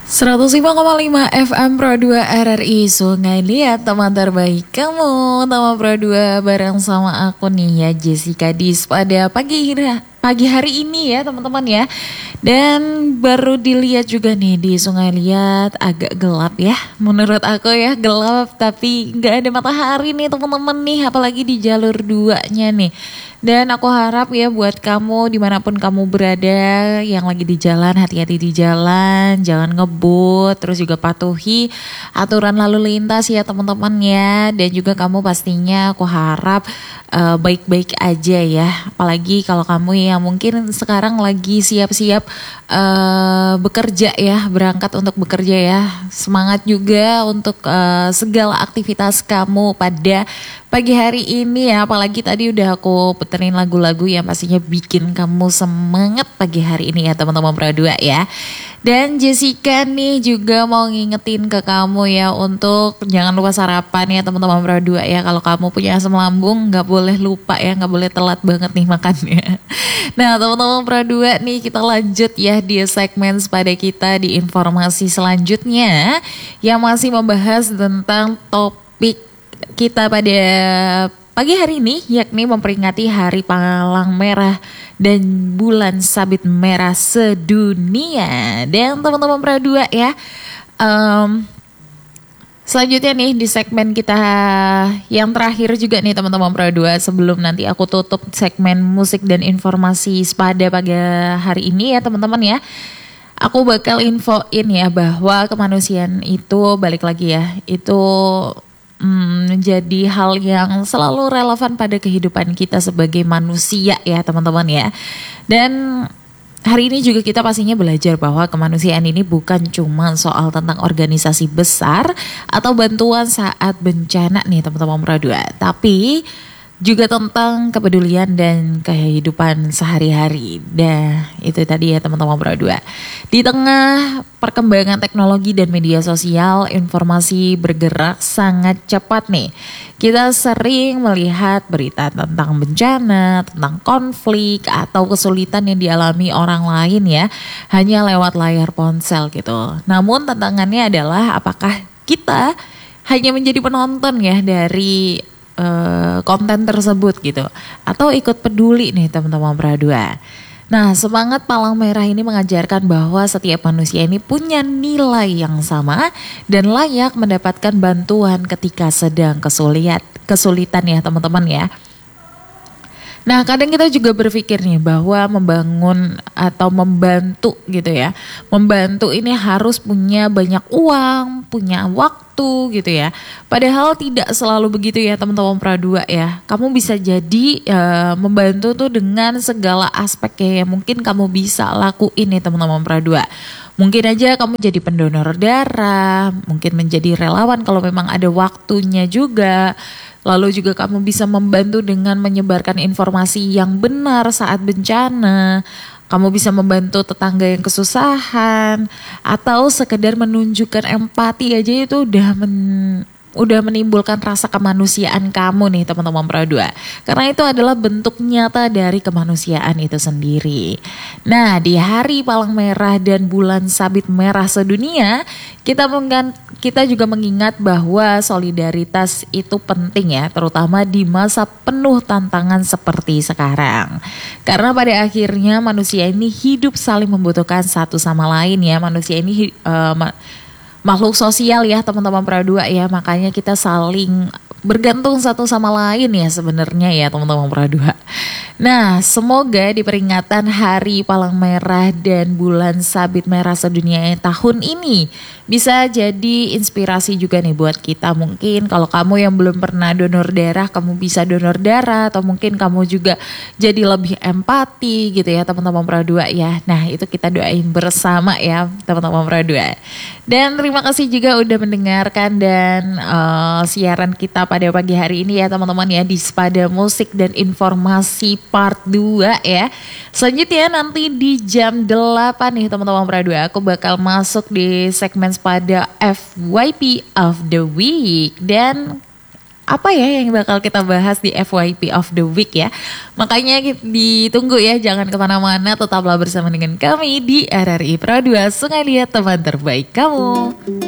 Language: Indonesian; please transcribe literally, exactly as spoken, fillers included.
seratus lima koma lima F M Pro dua R R I Sungai Liat, teman terbaik kamu, teman Pro dua bareng sama aku nih ya, Jessica Dis pada pagi pagi hari ini ya teman-teman ya. Dan baru dilihat juga nih di Sungai Liat agak gelap ya, menurut aku ya gelap, tapi nggak ada matahari nih teman-teman nih, apalagi di jalur duanya nih. Dan aku harap ya buat kamu dimanapun kamu berada yang lagi di jalan, hati-hati di jalan, jangan ngebut, terus juga patuhi aturan lalu lintas ya teman-teman ya. Dan juga kamu pastinya aku harap uh, baik-baik aja ya, apalagi kalau kamu yang mungkin sekarang lagi siap-siap uh, bekerja ya, berangkat untuk bekerja ya. Semangat juga untuk uh, segala aktivitas kamu pada pagi hari ini ya, apalagi tadi udah aku puterin lagu-lagu yang pastinya bikin kamu semangat pagi hari ini ya teman-teman Pro dua ya. Dan Jessica nih juga mau ngingetin ke kamu ya untuk jangan lupa sarapan ya teman-teman Pro dua ya. Kalau kamu punya asam lambung gak boleh lupa ya, gak boleh telat banget nih makannya. Nah teman-teman Pro dua nih, kita lanjut ya di segmen pada kita di informasi selanjutnya yang masih membahas tentang topik kita pada pagi hari ini, yakni memperingati Hari Palang Merah dan Bulan Sabit Merah Sedunia. Dan teman-teman Pro dua ya, um, selanjutnya nih di segmen kita yang terakhir juga nih teman-teman Pro dua, sebelum nanti aku tutup segmen musik dan informasi pada pagi hari ini ya teman-teman ya. Aku bakal infoin ya bahwa kemanusiaan itu balik lagi ya, itu menjadi hmm, hal yang selalu relevan pada kehidupan kita sebagai manusia ya teman-teman ya. Dan hari ini juga kita pastinya belajar bahwa kemanusiaan ini bukan cuma soal tentang organisasi besar atau bantuan saat bencana nih teman-teman Pro dua, tapi juga tentang kepedulian dan kehidupan sehari-hari. Nah itu tadi ya teman-teman Pro dua. Di tengah perkembangan teknologi dan media sosial, informasi bergerak sangat cepat nih. Kita sering melihat berita tentang bencana, tentang konflik atau kesulitan yang dialami orang lain ya, hanya lewat layar ponsel gitu. Namun tantangannya adalah apakah kita hanya menjadi penonton ya dari Uh, konten tersebut gitu, atau ikut peduli nih teman-teman Pro dua. Nah semangat Palang Merah ini mengajarkan bahwa setiap manusia ini punya nilai yang sama dan layak mendapatkan bantuan ketika sedang kesulitan, kesulitan ya teman-teman ya. Nah kadang kita juga berpikir nih bahwa membangun atau membantu gitu ya, membantu ini harus punya banyak uang, punya waktu gitu ya. Padahal tidak selalu begitu ya teman-teman Pro dua ya. Kamu bisa jadi uh, membantu tuh dengan segala aspek yang mungkin kamu bisa lakuin nih teman-teman Pro dua. Mungkin aja kamu jadi pendonor darah, mungkin menjadi relawan kalau memang ada waktunya juga. Lalu juga kamu bisa membantu dengan menyebarkan informasi yang benar saat bencana. Kamu bisa membantu tetangga yang kesusahan, atau sekedar menunjukkan empati aja itu udah men, udah menimbulkan rasa kemanusiaan kamu nih teman-teman Pro dua. Karena itu adalah bentuk nyata dari kemanusiaan itu sendiri. Nah di Hari Palang Merah dan Bulan Sabit Merah Sedunia, kita menggan, kita juga mengingat bahwa solidaritas itu penting ya, terutama di masa penuh tantangan seperti sekarang. Karena pada akhirnya manusia ini hidup saling membutuhkan satu sama lain ya. Manusia ini uh, makhluk sosial ya teman-teman Pro dua ya, makanya kita saling bergantung satu sama lain ya sebenarnya ya teman-teman Pro dua. Nah semoga di peringatan Hari Palang Merah dan Bulan Sabit Merah Sedunia tahun ini bisa jadi inspirasi juga nih buat kita. Mungkin kalau kamu yang belum pernah donor darah, kamu bisa donor darah, atau mungkin kamu juga jadi lebih empati gitu ya teman-teman Pro dua ya. Nah itu kita doain bersama ya teman-teman Pro dua. Dan terima kasih juga udah mendengarkan dan uh, siaran kita pada pagi hari ini ya teman-teman ya, di Sepada Musik dan Informasi part dua ya. Selanjutnya nanti di jam delapan nih teman-teman Pro dua, aku bakal masuk di segmen Sepada F Y P of the Week. Dan apa ya yang bakal kita bahas di F Y P of the Week ya. Makanya ditunggu ya, jangan kemana-mana, tetaplah bersama dengan kami di R R I Pro dua Sungai Liat, teman terbaik kamu.